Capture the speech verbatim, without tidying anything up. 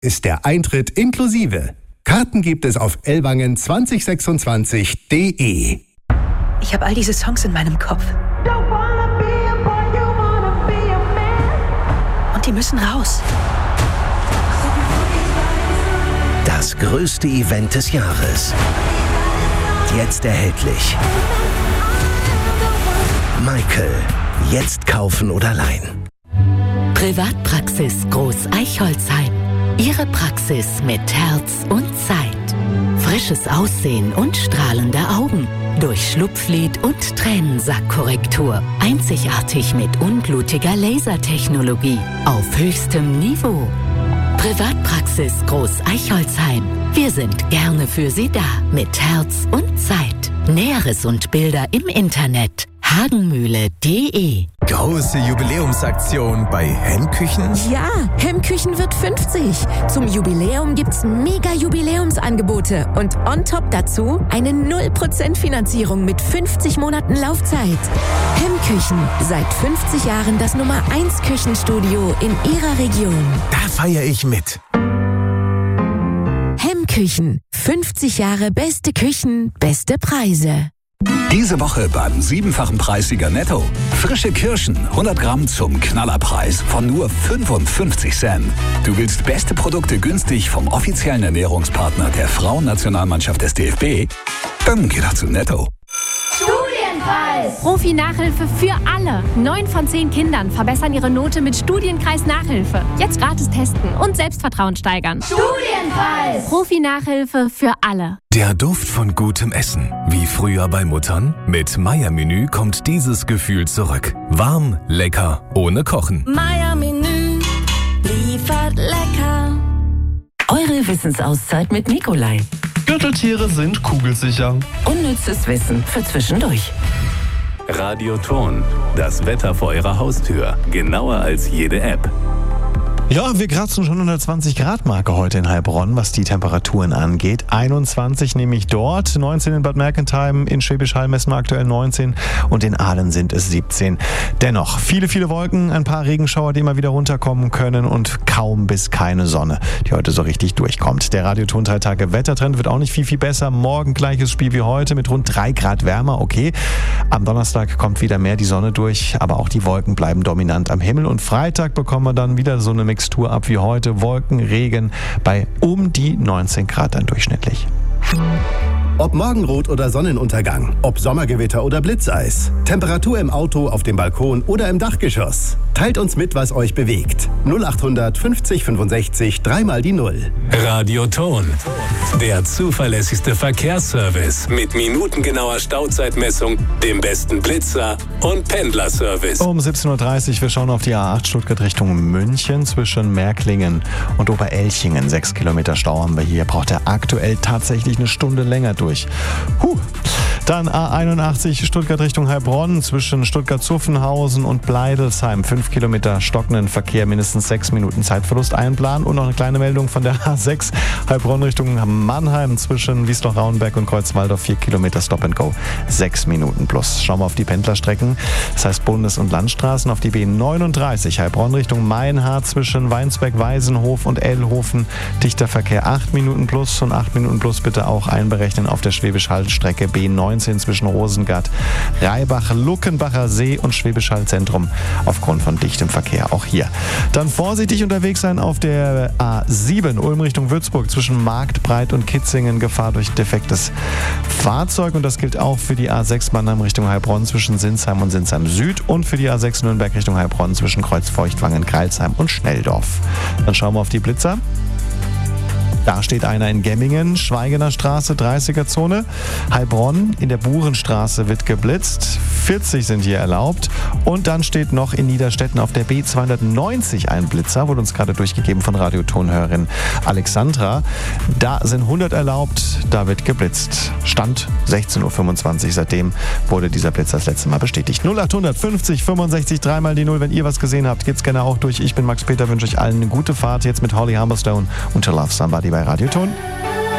ist der Eintritt inklusive. Karten gibt es auf ellwangen zwanzig sechsundzwanzig punkt de. Ich habe all diese Songs in meinem Kopf. Und die müssen raus. Das größte Event des Jahres. Jetzt erhältlich. Michael. Jetzt kaufen oder leihen. Privatpraxis Groß-Eichholzheim. Ihre Praxis mit Herz und Zeit. Frisches Aussehen und strahlende Augen. Durch Schlupflid und Tränensackkorrektur. Einzigartig mit unblutiger Lasertechnologie. Auf höchstem Niveau. Privatpraxis Groß-Eichholzheim. Wir sind gerne für Sie da. Mit Herz und Zeit. Näheres und Bilder im Internet. hagenmühle punkt de. Große Jubiläumsaktion bei Hemmküchen? Ja, Hemmküchen wird fünfzig. Zum Jubiläum gibt's mega Jubiläumsangebote und on top dazu eine null Prozent Finanzierung mit fünfzig Monaten Laufzeit. Hemmküchen, seit fünfzig Jahren das Nummer eins Küchenstudio in Ihrer Region. Da feiere ich mit. Hemmküchen, fünfzig Jahre beste Küchen, beste Preise. Diese Woche beim siebenfachen Preissieger Netto. Frische Kirschen, hundert Gramm zum Knallerpreis von nur fünfundfünfzig Cent. Du willst beste Produkte günstig vom offiziellen Ernährungspartner der Frauennationalmannschaft des D F B? Dann geh doch zu Netto. Studienpreis! Profi-Nachhilfe für alle. Neun von zehn Kindern verbessern ihre Note mit Studienkreis-Nachhilfe. Jetzt gratis testen und Selbstvertrauen steigern. Studienpreis! Profi-Nachhilfe für alle. Der Duft von gutem Essen. Wie früher bei Muttern? Mit Meier-Menü kommt dieses Gefühl zurück. Warm, lecker, ohne Kochen. Meier-Menü liefert lecker. Eure Wissensauszeit mit Nikolai. Gürteltiere sind kugelsicher. Unnützes Wissen für zwischendurch. Radioton. Das Wetter vor eurer Haustür. Genauer als jede App. Ja, wir kratzen schon unter zwanzig Grad Marke heute in Heilbronn, was die Temperaturen angeht. einundzwanzig nämlich dort, neunzehn in Bad Mergentheim, in Schwäbisch Hall messen wir aktuell neunzehn und in Aalen sind es siebzehn. Dennoch, viele, viele Wolken, ein paar Regenschauer, die immer wieder runterkommen können und kaum bis keine Sonne, die heute so richtig durchkommt. Der Radioton drei Tage Wettertrend wird auch nicht viel, viel besser. Morgen gleiches Spiel wie heute mit rund drei Grad wärmer, okay. Am Donnerstag kommt wieder mehr die Sonne durch, aber auch die Wolken bleiben dominant am Himmel und Freitag bekommen wir dann wieder so eine Mix Tour ab wie heute. Wolken, Regen bei um die neunzehn Grad dann durchschnittlich. Ob Morgenrot oder Sonnenuntergang, ob Sommergewitter oder Blitzeis, Temperatur im Auto, auf dem Balkon oder im Dachgeschoss. Teilt uns mit, was euch bewegt. null achthundert fünfzig fünfundsechzig, dreimal die Null. Radioton. Der zuverlässigste Verkehrsservice mit minutengenauer Stauzeitmessung, dem besten Blitzer und Pendlerservice. Um siebzehn Uhr dreißig, wir schauen auf die A acht Stuttgart Richtung München zwischen Märklingen und Oberelchingen. Sechs Kilometer Stau haben wir hier. Braucht er aktuell tatsächlich eine Stunde länger durch. Huh. Dann A einundachtzig Stuttgart Richtung Heilbronn zwischen Stuttgart-Zuffenhausen und Bleidelsheim. Fünf Kilometer stockenden Verkehr, mindestens sechs Minuten Zeitverlust einplanen. Und noch eine kleine Meldung von der A sechs Heilbronn Richtung Mannheim zwischen Wiesloch-Rauenberg und Kreuzwaldorf. Vier Kilometer Stop and Go, sechs Minuten plus. Schauen wir auf die Pendlerstrecken. Das heißt Bundes- und Landstraßen auf die B neununddreißig Heilbronn Richtung Meinhard zwischen Weinsberg-Weisenhof und Ellhofen. Dichter Verkehr, acht Minuten plus und acht Minuten plus bitte auch einberechnen auf der Schwäbisch-Hall-Strecke B neunzehn zwischen Rosengart, Reibach, Luckenbacher See und Schwäbisch Hall Zentrum aufgrund von dichtem Verkehr. Auch hier. Dann vorsichtig unterwegs sein auf der A sieben Ulm Richtung Würzburg zwischen Marktbreit und Kitzingen. Gefahr durch defektes Fahrzeug und das gilt auch für die A sechs Mannheim Richtung Heilbronn zwischen Sinsheim und Sinsheim Süd und für die A sechs Nürnberg Richtung Heilbronn zwischen Kreuzfeuchtwangen, Greilsheim und Schnelldorf. Dann schauen wir auf die Blitzer. Da steht einer in Gemmingen, Schweigener Straße, dreißiger Zone. Heilbronn in der Burenstraße wird geblitzt. vierzig sind hier erlaubt. Und dann steht noch in Niederstetten auf der B zweihundertneunzig ein Blitzer, wurde uns gerade durchgegeben von Radiotonhörerin Alexandra. Da sind hundert erlaubt, da wird geblitzt. Stand sechzehn Uhr fünfundzwanzig, seitdem wurde dieser Blitzer das letzte Mal bestätigt. null achthundert fünfzig fünfundsechzig, dreimal die Null. Wenn ihr was gesehen habt, geht's gerne auch durch. Ich bin Max Peter, wünsche euch allen eine gute Fahrt jetzt mit Holly Humberstone und To Love Somebody bei Radioton.